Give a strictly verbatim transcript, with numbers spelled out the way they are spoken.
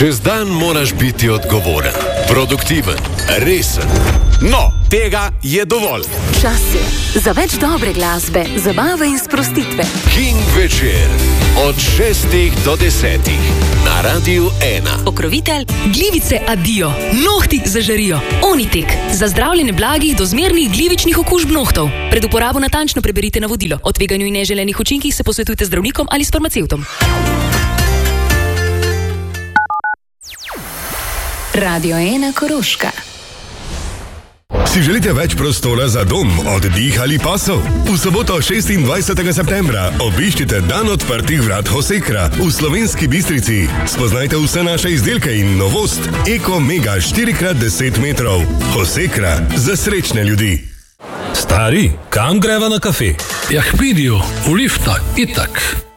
Čez dan moraš biti odgovoren, produktiven, resen. No, tega je dovolj. Čas je za več dobre glasbe, zabave in sprostitve. King večer od šestih do desetih na Radiu ena. Pokrovitelj Glivice Adio. Nohti zažarijo. Onitek. Za zdravljenje blagih do zmernih glivičnih okužb nohtov. Pred uporabo natančno preberite navodilo. O tveganju in neželenih učinkih se posvetujte z zdravnikom ali s farmacevtom. Radio ena Koroška. Si želite več prostora za dom, oddih ali pasov? V soboto šestindvajsetega septembra obiščite dan odprtih vrat Hosekra v Slovenski Bistrici. Spoznajte vse naše izdelke in novost Eko Mega štiri krat deset metrov. Hosekra za srečne ljudi. Stari, kam greva na kafe? Ja, k Midiju, v lifta, itak.